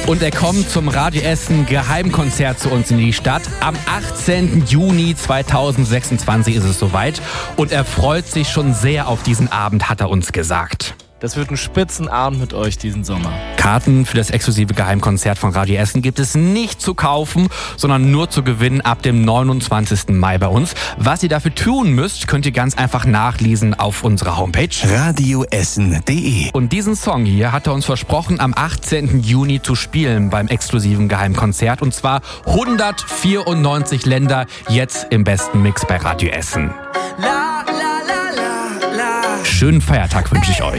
Und er kommt zum Radio Essen Geheimkonzert zu uns in die Stadt. Am 18. Juni 2026 ist es soweit. Und er freut sich schon sehr auf diesen Abend, hat er uns gesagt. Das wird ein Spitzenabend mit euch diesen Sommer. Karten für das exklusive Geheimkonzert von Radio Essen gibt es nicht zu kaufen, sondern nur zu gewinnen ab dem 29. Mai bei uns. Was ihr dafür tun müsst, könnt ihr ganz einfach nachlesen auf unserer Homepage radioessen.de. Und diesen Song hier hat er uns versprochen, am 18. Juni zu spielen beim exklusiven Geheimkonzert. Und zwar 194 Länder jetzt im besten Mix bei Radio Essen. Schönen Feiertag wünsche ich euch.